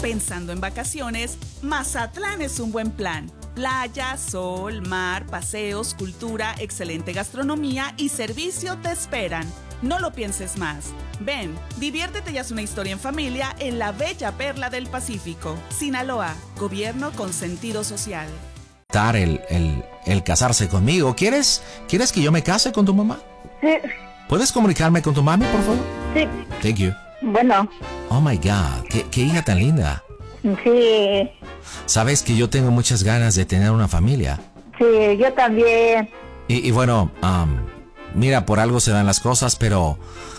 Pensando en vacaciones, Mazatlán es un buen plan. Playa, sol, mar, paseos, cultura, excelente gastronomía y servicio te esperan. No lo pienses más. Ven, diviértete y haz una historia en familia en la bella perla del Pacífico. Sinaloa, gobierno con sentido social. El casarse conmigo. ¿Quieres que yo me case con tu mamá? Sí. ¿Puedes comunicarme con tu mami, por favor? Sí. Thank you. Bueno. Oh my God, qué hija tan linda. Sí. Sabes que yo tengo muchas ganas de tener una familia. Sí, yo también. Y bueno, mira, por algo se dan las cosas, pero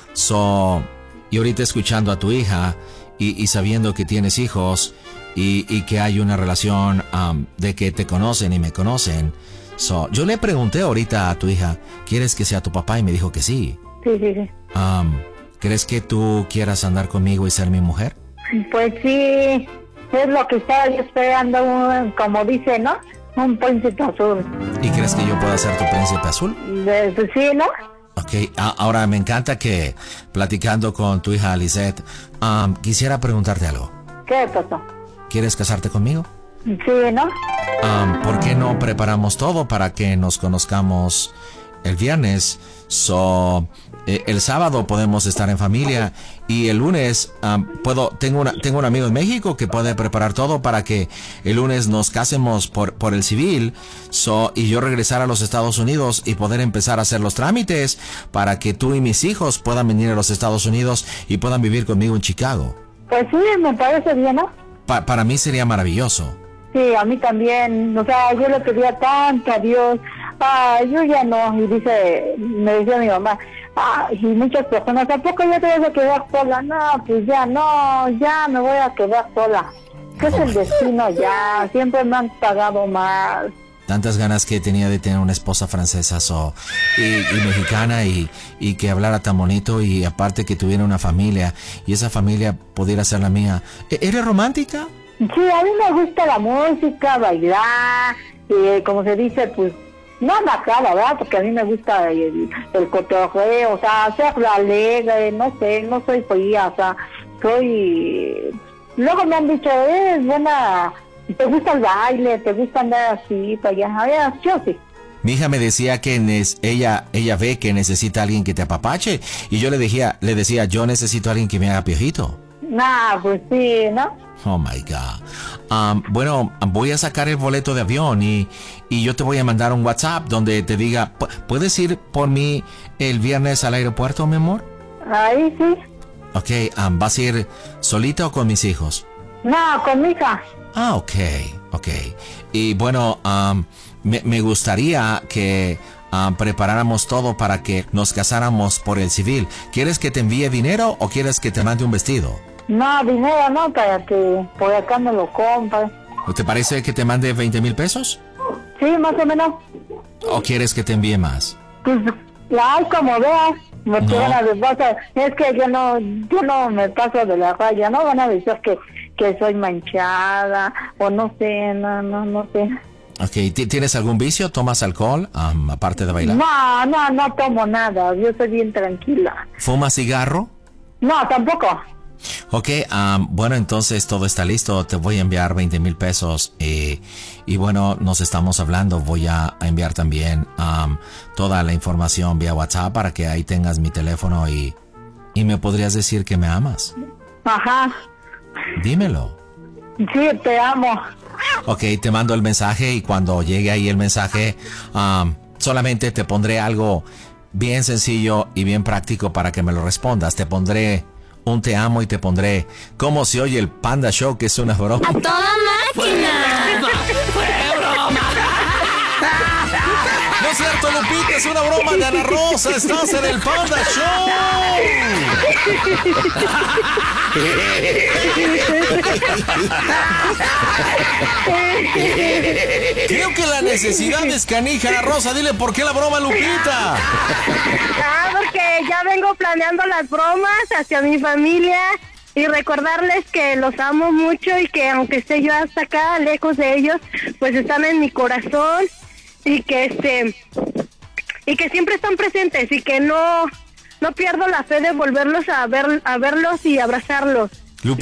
y ahorita escuchando a tu hija y sabiendo que tienes hijos y que hay una relación de que te conocen y me conocen. Yo le pregunté ahorita a tu hija, ¿quieres que sea tu papá? Y me dijo que sí. Sí. ¿Crees que tú quieras andar conmigo y ser mi mujer? Pues sí, es lo que estaba yo esperando, como dice, ¿no? Un príncipe azul. ¿Y crees que yo pueda ser tu príncipe azul? Pues sí, ¿no? Ok, ahora me encanta que platicando con tu hija Lisette, quisiera preguntarte algo. ¿Qué pasó? ¿Quieres casarte conmigo? Sí, ¿no? ¿Por qué no preparamos todo para que nos conozcamos el viernes? El sábado podemos estar en familia y el lunes tengo un amigo en México que puede preparar todo para que el lunes nos casemos por el civil y yo regresar a los Estados Unidos y poder empezar a hacer los trámites para que tú y mis hijos puedan venir a los Estados Unidos y puedan vivir conmigo en Chicago. Pues sí, me parece bien, ¿no? Para mí sería maravilloso. Sí, a mí también. O sea, yo le pedía tanto a Dios. Yo ya no. Y me decía mi mamá, y muchas personas, ¿tampoco ya te vas a quedar sola? No, pues ya no, ya me voy a quedar sola. ¿Qué es el destino ya? Siempre me han pagado más. Tantas ganas que tenía de tener una esposa francesa y mexicana y que hablara tan bonito y aparte que tuviera una familia y esa familia pudiera ser la mía. ¿Eres romántica? Sí, a mí me gusta la música, bailar, y como se dice, pues, no macabra, ¿verdad? Porque a mí me gusta el cotorreo, o sea, ser alegre, no sé, no soy fría, o sea, Luego me han dicho, buena, te gusta el baile, te gusta andar así, para allá, a ver, yo sí. Mi hija me decía que ella ve que necesita a alguien que te apapache y yo le decía, yo necesito a alguien que me haga piojito. Nah, pues sí, ¿no? Oh my God. Bueno, voy a sacar el boleto de avión y yo te voy a mandar un WhatsApp donde te diga, ¿puedes ir por mí el viernes al aeropuerto, mi amor? Ahí sí. Ok, ¿vas a ir solita o con mis hijos? No, con mi hija. Ok. Y bueno, me gustaría que preparáramos todo para que nos casáramos por el civil. ¿Quieres que te envíe dinero o quieres que te mande un vestido? No, dinero no, para que por acá me lo compre. ¿Te parece que te mande 20,000 pesos? Sí, más o menos. ¿O quieres que te envíe más? Pues la hay como veas. Me No. quedan las cosas. Es que yo no me paso de la raya, ¿no? Van a decir que soy manchada o no sé, no sé. Ok, ¿tienes algún vicio? ¿Tomas alcohol aparte de bailar? No tomo nada. Yo soy bien tranquila. ¿Fumas cigarro? No, tampoco. Ok, bueno, entonces todo está listo. Te voy a enviar 20,000 pesos y bueno, nos estamos hablando. Voy a enviar también toda la información vía WhatsApp para que ahí tengas mi teléfono y me podrías decir que me amas. Ajá. Dímelo. Sí, te amo. Ok, te mando el mensaje y cuando llegue ahí el mensaje, solamente te pondré algo bien sencillo y bien práctico para que me lo respondas. Te pondré un te amo y te pondré cómo se oye el Panda Show, que es una broma. ¡A toda máquina! ¡Fue broma! No es cierto, Lupita, es una broma de Ana Rosa. Estás en el Panda Show. Creo que la necesidad es canija, Ana Rosa. Dile por qué la broma, Lupita. Porque ya vengo planeando las bromas hacia mi familia y recordarles que los amo mucho y que aunque esté yo hasta acá, lejos de ellos, pues están en mi corazón y que siempre están presentes y que no pierdo la fe de volverlos a verlos y abrazarlos.